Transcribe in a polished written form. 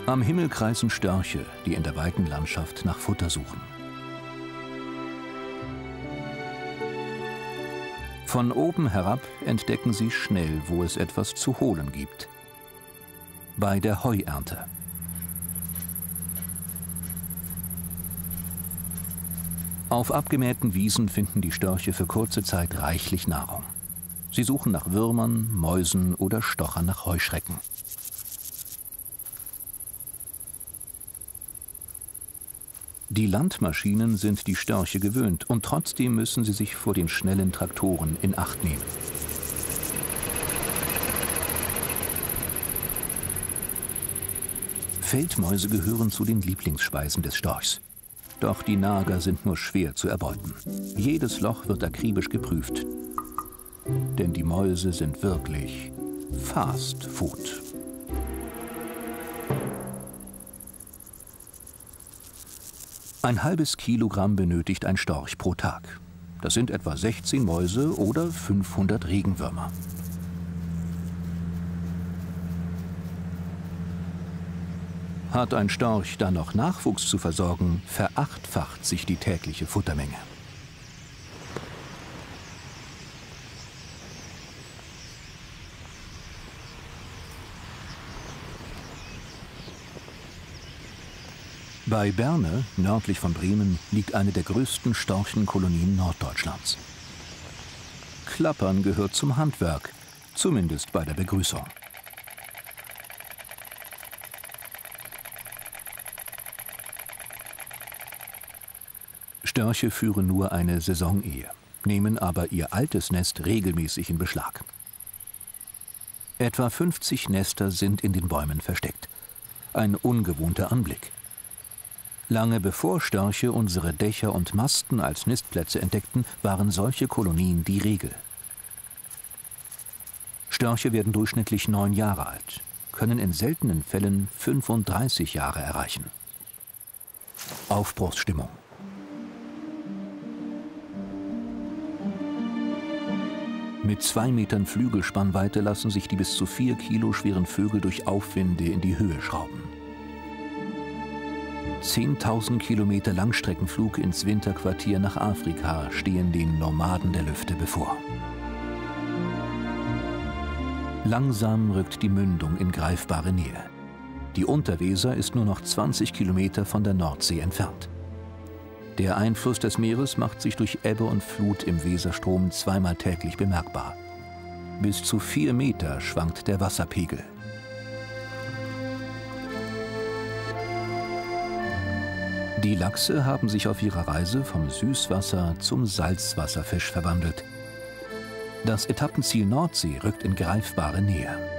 Am Himmel kreisen Störche, die in der weiten Landschaft nach Futter suchen. Von oben herab entdecken sie schnell, wo es etwas zu holen gibt. Bei der Heuernte. Auf abgemähten Wiesen finden die Störche für kurze Zeit reichlich Nahrung. Sie suchen nach Würmern, Mäusen oder stochern nach Heuschrecken. Die Landmaschinen sind die Störche gewöhnt und trotzdem müssen sie sich vor den schnellen Traktoren in Acht nehmen. Feldmäuse gehören zu den Lieblingsspeisen des Storchs. Doch die Nager sind nur schwer zu erbeuten. Jedes Loch wird akribisch geprüft. Denn die Mäuse sind wirklich Fast Food. Ein halbes Kilogramm benötigt ein Storch pro Tag. Das sind etwa 16 Mäuse oder 500 Regenwürmer. Hat ein Storch dann noch Nachwuchs zu versorgen, verachtfacht sich die tägliche Futtermenge. Bei Berne, nördlich von Bremen, liegt eine der größten Storchenkolonien Norddeutschlands. Klappern gehört zum Handwerk, zumindest bei der Begrüßung. Störche führen nur eine Saisonehe, nehmen aber ihr altes Nest regelmäßig in Beschlag. Etwa 50 Nester sind in den Bäumen versteckt. Ein ungewohnter Anblick. Lange bevor Störche unsere Dächer und Masten als Nistplätze entdeckten, waren solche Kolonien die Regel. Störche werden durchschnittlich 9 Jahre alt, können in seltenen Fällen 35 Jahre erreichen. Aufbruchsstimmung. Mit 2 Metern Flügelspannweite lassen sich die bis zu 4 Kilo schweren Vögel durch Aufwinde in die Höhe schrauben. 10.000 Kilometer Langstreckenflug ins Winterquartier nach Afrika stehen den Nomaden der Lüfte bevor. Langsam rückt die Mündung in greifbare Nähe. Die Unterweser ist nur noch 20 Kilometer von der Nordsee entfernt. Der Einfluss des Meeres macht sich durch Ebbe und Flut im Weserstrom zweimal täglich bemerkbar. Bis zu 4 Meter schwankt der Wasserpegel. Die Lachse haben sich auf ihrer Reise vom Süßwasser zum Salzwasserfisch verwandelt. Das Etappenziel Nordsee rückt in greifbare Nähe.